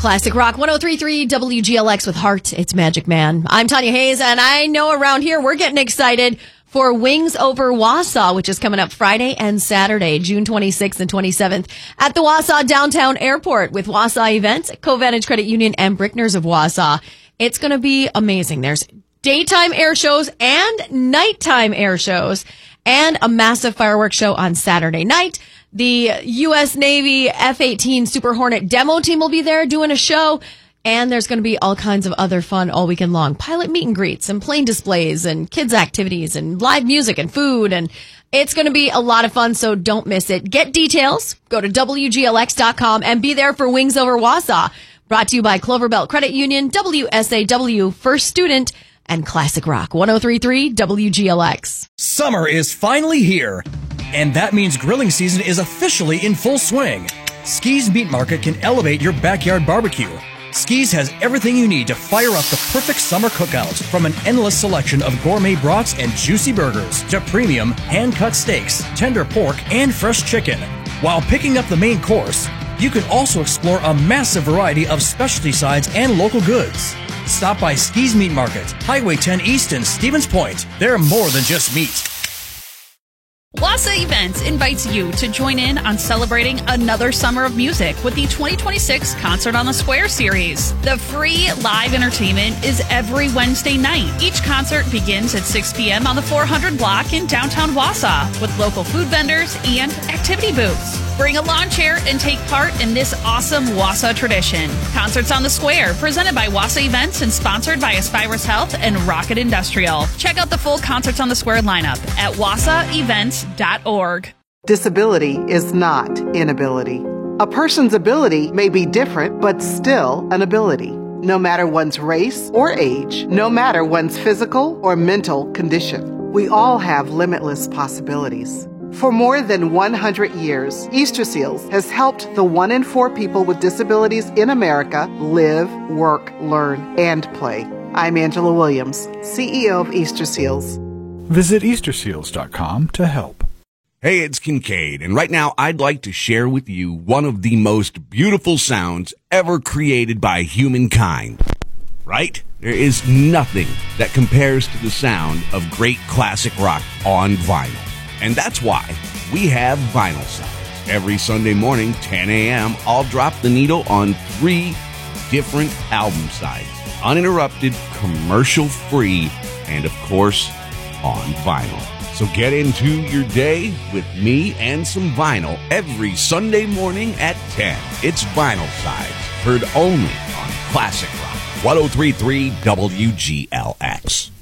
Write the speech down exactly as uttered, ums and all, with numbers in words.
Classic Rock one oh three point three W G L X with Heart. It's Magic Man. I'm Tanya Hayes, and I know around here we're getting excited for Wings Over Wausau, which is coming up Friday and Saturday, June twenty-sixth and twenty-seventh at the Wausau Downtown Airport with Wausau Events, Covantage Credit Union, and Brickners of Wausau. It's going to be amazing. There's daytime air shows and nighttime air shows and a massive fireworks show on Saturday night. The U S Navy F eighteen Super Hornet demo team will be there doing a show. And there's going to be all kinds of other fun all weekend long. Pilot meet and greets and plane displays and kids activities and live music and food. And it's going to be a lot of fun, so don't miss it. Get details. Go to W G L X dot com and be there for Wings Over Wausau. Brought to you by Cloverbelt Credit Union, W S A W, First Student, and Classic Rock one oh three point three W G L X. Summer is finally here, and that means grilling season is officially in full swing. Ski's Meat Market can elevate your backyard barbecue. Ski's has everything you need to fire up the perfect summer cookout, from an endless selection of gourmet brats and juicy burgers to premium hand-cut steaks, tender pork, and fresh chicken. While picking up the main course, you can also explore a massive variety of specialty sides and local goods. Stop by Ski's Meat Market, Highway ten East in Stevens Point. They're more than just meat. Wausau Events invites you to join in on celebrating another summer of music with the twenty twenty-six Concert on the Square series. The free live entertainment is every Wednesday night. Each concert begins at six p.m. on the four hundred block in downtown Wausau with local food vendors and activity booths. Bring a lawn chair and take part in this awesome Wausau tradition. Concerts on the Square, presented by Wausau Events and sponsored by Aspirus Health and Rocket Industrial. Check out the full Concerts on the Square lineup at wausau events dot org. Disability is not inability. A person's ability may be different, but still an ability. No matter one's race or age, no matter one's physical or mental condition, we all have limitless possibilities. For more than one hundred years, Easter Seals has helped the one in four people with disabilities in America live, work, learn, and play. I'm Angela Williams, C E O of Easter Seals. Visit Easter Seals dot com to help. Hey, it's Kincaid, and right now I'd like to share with you one of the most beautiful sounds ever created by humankind. Right? There is nothing that compares to the sound of great classic rock on vinyl. And that's why we have Vinyl Sides. Every Sunday morning, ten a.m., I'll drop the needle on three different album sides. Uninterrupted, commercial-free, and, of course, on vinyl. So get into your day with me and some vinyl every Sunday morning at ten. It's Vinyl Sides, heard only on Classic Rock one oh three point three W G L X.